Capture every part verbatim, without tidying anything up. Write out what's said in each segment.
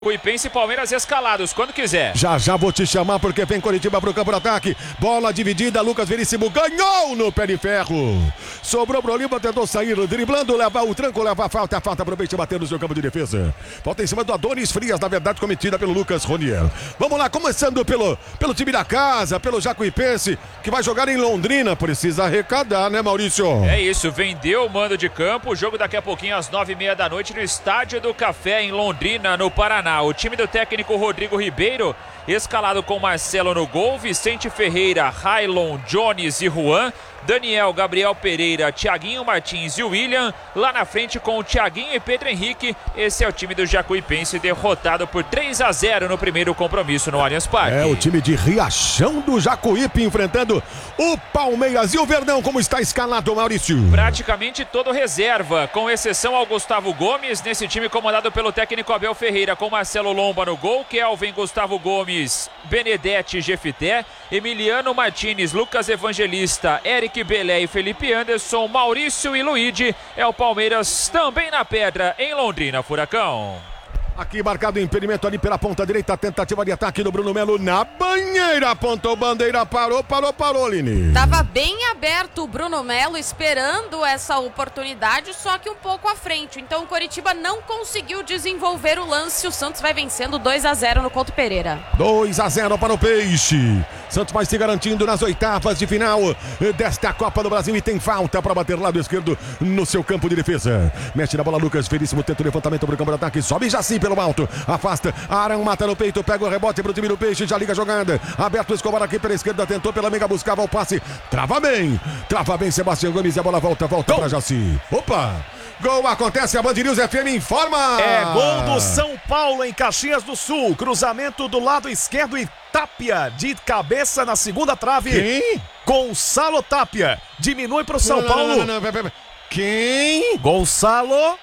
Jacuipense e Palmeiras escalados, quando quiser. Já já vou te chamar porque vem Coritiba pro campo de ataque. Bola dividida, Lucas Veríssimo ganhou no pé de ferro. Sobrou pro Oliva, tentou sair driblando, leva o tranco, leva a falta. A falta pro Peixe bater no seu campo de defesa. Falta em cima do Adonis Frias, na verdade cometida pelo Lucas Ronier. Vamos lá, começando pelo, pelo time da casa, pelo Jacuipense, que vai jogar em Londrina. Precisa arrecadar, né, Maurício? É isso, vendeu o mando de campo. O jogo daqui a pouquinho às nove e meia da noite no Estádio do Café, em Londrina, no Paraná. O time do técnico Rodrigo Ribeiro, escalado com Marcelo no gol, Vicente Ferreira, Railon, Jones e Juan, Daniel, Gabriel Pereira, Thiaguinho Martins e William, lá na frente com o Thiaguinho e Pedro Henrique. Esse é o time do Jacuipense, derrotado por três a zero no primeiro compromisso no Allianz Parque. É o time de Riachão do Jacuípe enfrentando o Palmeiras. E o Verdão, como está escalado, Maurício? Praticamente todo reserva, com exceção ao Gustavo Gomes, nesse time comandado pelo técnico Abel Ferreira, com Marcelo Lomba no gol, Kelvin, Gustavo Gomes, Benedetti, Jefité, Emiliano Martins, Lucas Evangelista, Eric Belé e Felipe Anderson, Maurício e Luigi. É o Palmeiras também na pedra em Londrina, Furacão. Aqui marcado o impedimento ali pela ponta direita, tentativa de ataque do Bruno Melo na banheira, apontou bandeira, parou, parou, parou, Lini. Tava bem aberto o Bruno Melo esperando essa oportunidade, só que um pouco à frente. Então o Coritiba não conseguiu desenvolver o lance. O Santos vai vencendo dois a zero no Couto Pereira. dois a zero para o Peixe. Santos vai se garantindo nas oitavas de final desta Copa do Brasil e tem falta para bater lado esquerdo no seu campo de defesa. Mexe na bola Lucas Veríssimo, tenta o levantamento para o campo de ataque, sobe Jaci pelo alto, afasta, Arão mata no peito, pega o rebote pro time do Peixe, já liga a jogada, aberto o Escobar aqui pela esquerda, tentou pela meiga, buscava o passe, trava bem, trava bem Sebastião Gomes e a bola volta, volta para Jaci. Opa! Gol acontece, a Band News F M informa. É gol do São Paulo em Caxias do Sul, cruzamento do lado esquerdo e Tapia de cabeça na segunda trave. Quem? Gonçalo Tapia, diminui pro São não, Paulo. Não, não, não, não. Quem? Gonçalo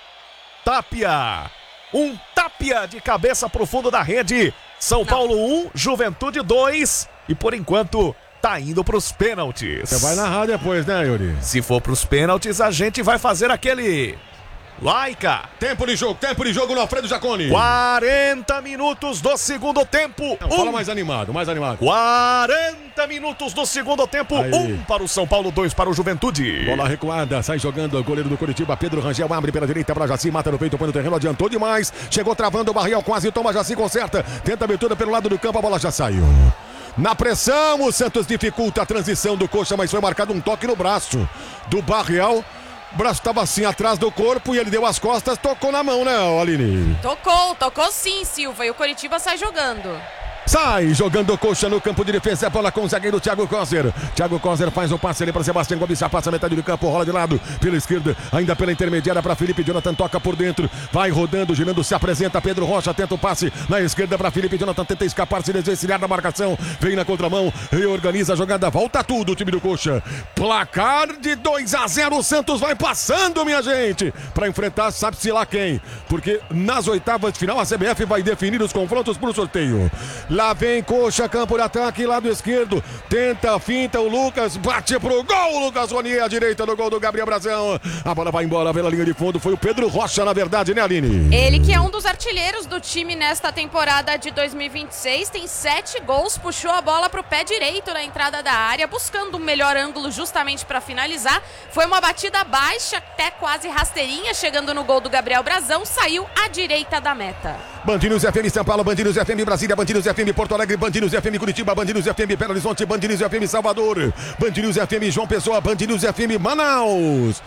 Tapia. Um Tapia de cabeça pro fundo da rede. São não. Paulo um, Juventude dois. E por enquanto tá indo pros pênaltis. Você vai narrar depois, né, Yuri? Se for pros pênaltis, a gente vai fazer aquele... Laica. Tempo de jogo, tempo de jogo no Alfredo Jaconi. quarenta minutos do segundo tempo. Não, um. Fala mais animado, mais animado. quarenta minutos do segundo tempo. Aí. Um para o São Paulo, dois para o Juventude. Bola recuada, sai jogando o goleiro do Coritiba, Pedro Rangel, abre pela direita para Jaci, mata no peito, põe no terreno, adiantou demais. Chegou travando o Barriel, quase toma Jaci, conserta. Tenta a abertura pelo lado do campo, a bola já saiu. Na pressão, o Santos dificulta a transição do Coxa, mas foi marcado um toque no braço do Barriel. O braço estava assim atrás do corpo e ele deu as costas, tocou na mão, né, Aline? Tocou, tocou sim, Silva, e o Coritiba sai jogando. Sai jogando Coxa no campo de defesa, a bola com o zagueiro Thiago Coser. Thiago Coser faz o passe ali para Sebastião Gomes, já passa a metade do campo, rola de lado, pela esquerda, ainda pela intermediária para Felipe Jonathan, toca por dentro, vai rodando, girando, se apresenta Pedro Rocha, tenta o passe na esquerda para Felipe Jonathan, tenta escapar, se desvencilhar da marcação, vem na contramão, reorganiza a jogada, volta tudo o time do Coxa. Placar de dois a zero, o Santos vai passando, minha gente, para enfrentar sabe-se lá quem, porque nas oitavas de final a C B F vai definir os confrontos para o sorteio. Lá vem Coxa, campo de ataque, lado esquerdo, tenta, finta o Lucas, bate pro gol, Lucas Ronier, à direita do gol do Gabriel Brazão. A bola vai embora pela linha de fundo, foi o Pedro Rocha, na verdade, né, Aline? Ele que é um dos artilheiros do time nesta temporada de dois mil e vinte e seis, tem sete gols, puxou a bola pro pé direito na entrada da área, buscando um melhor ângulo justamente para finalizar. Foi uma batida baixa, até quase rasteirinha, chegando no gol do Gabriel Brazão, saiu à direita da meta. Band News F M São Paulo, Band News F M Brasília, Band News F M Porto Alegre, Band News F M Curitiba, Band News F M Belo Horizonte, Band News F M Salvador, Band News F M João Pessoa, Band News F M Manaus.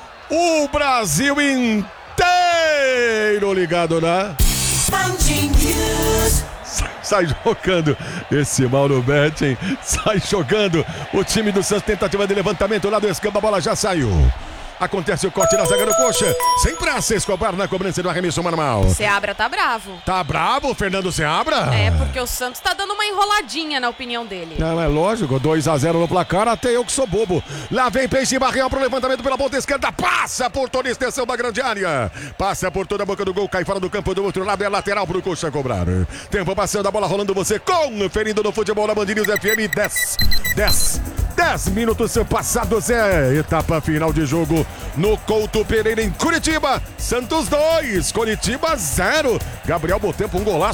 O Brasil inteiro ligado na Band News. Sai, sai jogando esse Mauro Betting, sai jogando o time do Santos, tentativa de levantamento lá do escambo, a bola já saiu. Acontece o corte na zaga do Coxa. Sem pressa, Escobar na cobrança do arremesso manual. Seabra tá bravo. Tá bravo, Fernando Seabra? É, porque o Santos tá dando uma enroladinha na opinião dele. Não, é lógico, dois a zero no placar, até eu que sou bobo. Lá vem Peixe Barriel pro levantamento pela ponta esquerda, passa por toda a extensão da grande área. Passa por toda a boca do gol, cai fora do campo do outro lado, é lateral pro Coxa cobrar. Tempo passando, a bola rolando, você conferindo no futebol da Band News F M, dez, dez, dez. dez minutos passados, é etapa final de jogo no Couto Pereira em Curitiba. Santos dois, Curitiba zero. Gabriel Botempo, um golaço.